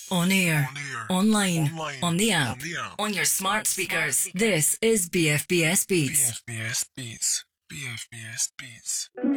On air, online, on the app, on the app, on your smart speakers. This is BFBS Beats. BFBS Beats. BFBS Beats.